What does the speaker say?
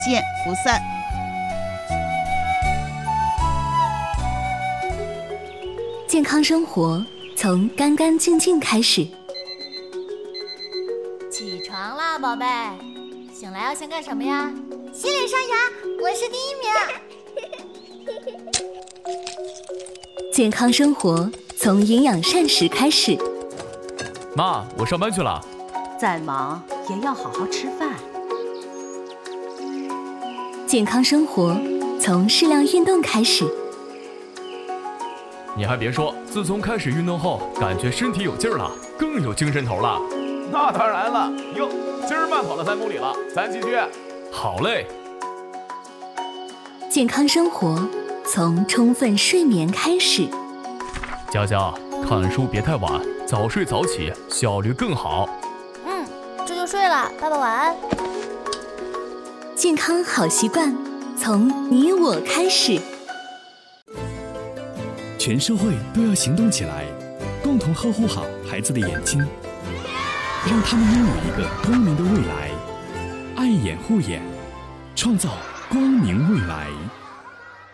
见不散。 健康生活从干干净净开始。 起床啦，宝贝！醒来要先干什么呀？ 洗脸刷牙，我是第一名。健康生活从营养膳食开始。 妈，我上班去了。 再忙也要好好吃饭。 健康生活从适量运动开始。 你还别说，自从开始运动后，感觉身体有劲儿了，更有精神头了。 那当然了，哟，今儿慢跑了3公里了，咱继续。 好嘞。 健康生活从充分睡眠开始。 佳佳，看书别太晚，早睡早起，效率更好。 这就睡了，爸爸晚安。 健康好习惯从你我开始。 全社会都要行动起来，共同呵护好孩子的眼睛，让他们拥有一个光明的未来。爱眼护眼，创造光明未来。